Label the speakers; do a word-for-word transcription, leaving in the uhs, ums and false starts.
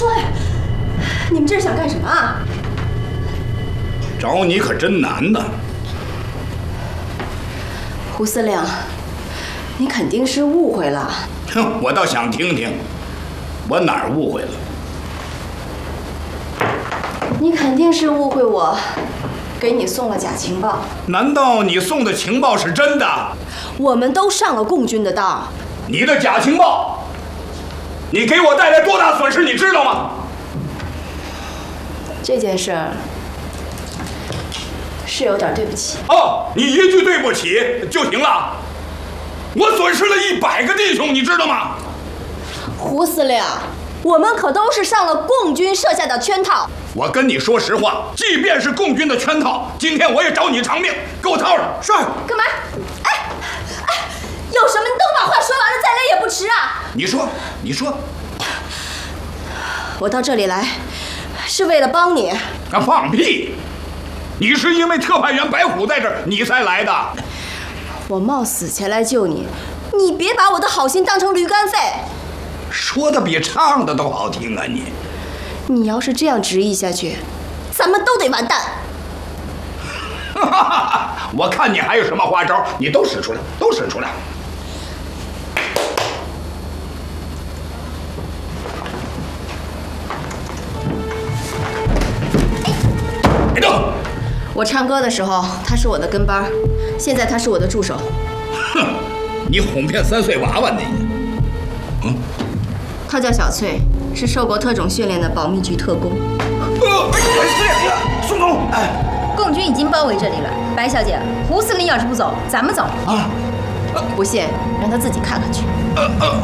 Speaker 1: 说呀，你们这是想干什么啊？
Speaker 2: 找你可真难呐！
Speaker 1: 胡司令，你肯定是误会了。
Speaker 2: 哼，我倒想听听，我哪儿误会了？
Speaker 1: 你肯定是误会我，给你送了假情报。
Speaker 2: 难道你送的情报是真的？
Speaker 1: 我们都上了共军的当。
Speaker 2: 你的假情报，你给我带来多大损失，你知道吗？
Speaker 1: 这件事儿是有点对不起。
Speaker 2: 哦，你一句对不起就行了。我损失了一百个弟兄，你知道吗？
Speaker 1: 胡司令，我们可都是上了共军设下的圈套。
Speaker 2: 我跟你说实话，即便是共军的圈套，今天我也找你偿命，给我套上。是。
Speaker 1: 干嘛？哎哎，有什么你都把话说完了，再来也不迟啊。
Speaker 2: 你说，你说。
Speaker 1: 我到这里来，是为了帮你。
Speaker 2: 啊，放屁！你是因为特派员白虎在这儿，你才来的。
Speaker 1: 我冒死前来救你，你别把我的好心当成驴肝肺。
Speaker 2: 说的比唱的都好听啊你！
Speaker 1: 你要是这样执意下去，咱们都得完蛋。
Speaker 2: 哈哈哈！我看你还有什么花招，你都使出来，都使出来。别动！
Speaker 1: 我唱歌的时候，他是我的跟班，现在他是我的助手。
Speaker 2: 哼，你哄骗三岁娃娃呢你！嗯，
Speaker 1: 他叫小翠，是受过特种训练的保密局特工。
Speaker 2: 呃，司令，宋总，哎，
Speaker 3: 共军已经包围这里了。白小姐，胡司令要是不走，咱们走。
Speaker 2: 啊，
Speaker 1: 不信，让他自己看看去。
Speaker 2: 呃呃。